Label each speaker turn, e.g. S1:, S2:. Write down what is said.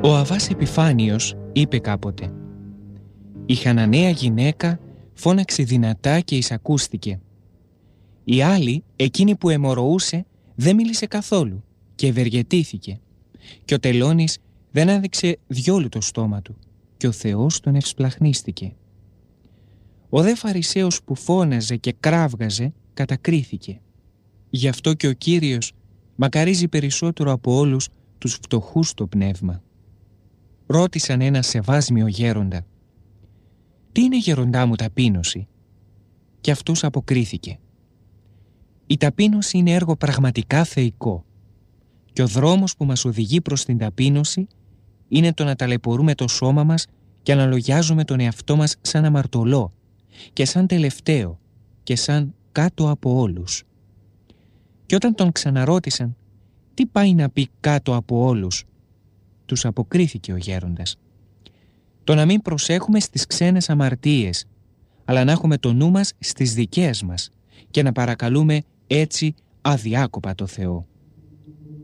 S1: Ο Αββάς Επιφάνιος είπε κάποτε: «Η Χαναναία γυναίκα φώναξε δυνατά και εισακούστηκε. Η άλλη, εκείνη που αιμορροούσε, δεν μίλησε καθόλου και ευεργετήθηκε. Και ο τελώνης δεν άδειξε διόλου το στόμα του και ο Θεός τον ευσπλαχνίστηκε. Ο δε Φαρισαίος που φώναζε και κράβγαζε κατακρίθηκε. Γι' αυτό και ο Κύριος μακαρίζει περισσότερο από όλους τους φτωχούς στο πνεύμα». Ρώτησαν ένα σεβάσμιο γέροντα: «Τι είναι, γεροντά μου, ταπείνωση?» Και αυτός αποκρίθηκε: «Η ταπείνωση είναι έργο πραγματικά θεϊκό. Και ο δρόμος που μας οδηγεί προς την ταπείνωση είναι το να ταλαιπωρούμε το σώμα μας και να λογιάζουμε τον εαυτό μας σαν αμαρτωλό και σαν τελευταίο και σαν κάτω από όλους». Και όταν τον ξαναρώτησαν τι πάει να πει κάτω από όλους, τους αποκρίθηκε ο γέροντας: «Το να μην προσέχουμε στις ξένες αμαρτίες, αλλά να έχουμε το νου μας στις δικές μας και να παρακαλούμε έτσι αδιάκοπα το Θεό».